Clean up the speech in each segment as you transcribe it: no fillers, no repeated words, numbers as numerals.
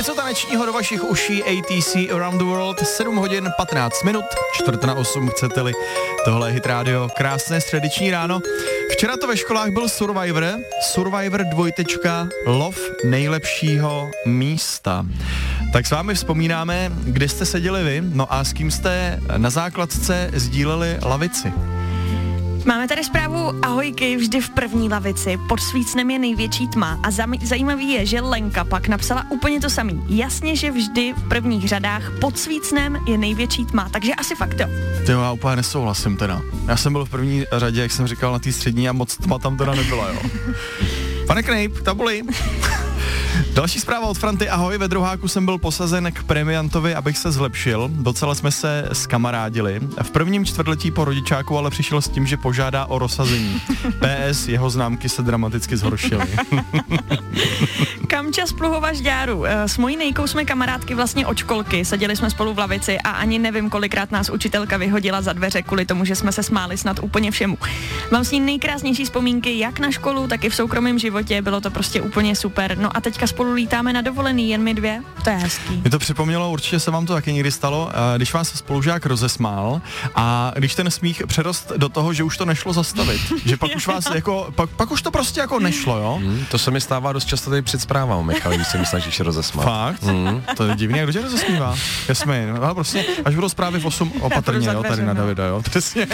Něco tanečního do vašich uší, ATC Around the World, 7 hodin 15 minut, 7:45 chcete-li. Tohle je Hit Radio, krásné středeční ráno. Včera to ve školách byl Survivor 2. Lov nejlepšího místa. Tak s vámi vzpomínáme, kde jste seděli vy, no a s kým jste na základce sdíleli lavici. Máme tady zprávu ahojky, vždy v první lavici, pod svícnem je největší tma a zajímavý je, že Lenka pak napsala úplně to samý. Jasně, že vždy v prvních řadách pod svícnem je největší tma, takže asi fakt jo. Jo, já úplně nesouhlasím teda. Já jsem byl v první řadě, jak jsem říkal, na té střední a moc tma tam teda nebyla, jo. Pane Knejp, tabuli. Další zpráva od Franty, ahoj, ve druháku jsem byl posazen k premiantovi, abych se zlepšil, docela jsme se zkamarádili. V prvním čtvrtletí po rodičáku ale přišel s tím, že požádá o rozsazení. PS, jeho známky se dramaticky zhoršily. Kamča z Pluhova Žďáru. S mojí Nejkou jsme kamarádky vlastně od školky, seděli jsme spolu v lavici a ani nevím, kolikrát nás učitelka vyhodila za dveře kvůli tomu, že jsme se smáli snad úplně všemu. Mám s ní nejkrásnější vzpomínky jak na školu, tak i v soukromém životě, bylo to prostě úplně super. No a teďka spolu lítáme na dovolený, jen my dvě, to je hezký. Mě to připomnělo, určitě se vám to taky někdy stalo, když vás spolužák rozesmál a když ten smích přerost do toho, že už to nešlo zastavit, že pak už vás jako, pak už to prostě jako nešlo, jo? To se mi stává dost často tady před zprávou, Michal, když se mi snažíš rozesmát. Fakt? To je divný, kdo tě rozesmívá? Jasmin, ale prostě, až budou zprávy v 8 opatrně, jo, tady na Davida, jo, přesně.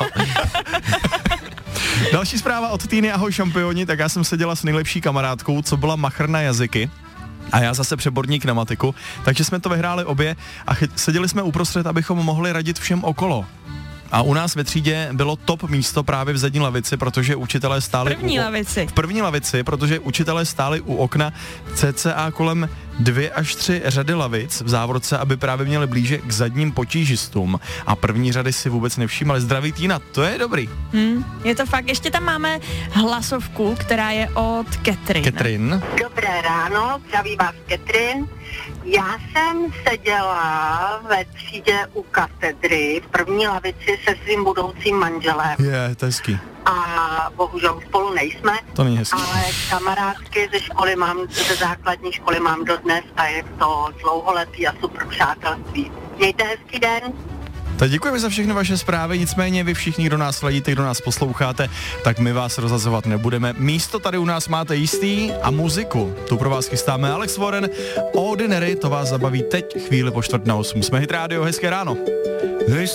Další zpráva od Týny, ahoj šampioni, tak já jsem seděla s nejlepší kamarádkou, co byla machr na jazyky. A já zase přeborník na matiku, takže jsme to vyhráli obě a seděli jsme uprostřed, abychom mohli radit všem okolo. A u nás ve třídě bylo top místo právě v zadní lavici, protože učitelé stáli v první lavici, protože učitelé stáli u okna cca kolem 2 až 3 řady lavic v závorce, aby právě měli blíže k zadním potížistům. A první řady si vůbec nevšímali. Zdraví Týna, to je dobrý. Je to fakt. Ještě tam máme hlasovku, která je od Catherine. Dobré ráno, zdraví vás Catherine. Já jsem seděla ve třídě u katedry v první lavici se svým budoucím manželem. Je, to je hezký. A bohužel spolu nejsme. To není hezký. Ale kamarádky ze základní školy mám dodnes a je to dlouholetý a super přátelství. Mějte hezký den. Tak děkujeme za všechny vaše zprávy, nicméně vy všichni, kdo nás sledíte, kdo nás posloucháte, tak my vás rozhazovat nebudeme. Místo tady u nás máte jistý a muziku. Tu pro vás chystáme Alex Warren, Ordinary, to vás zabaví teď chvíli po 7:45. Jsme Hit Radio, hezké ráno.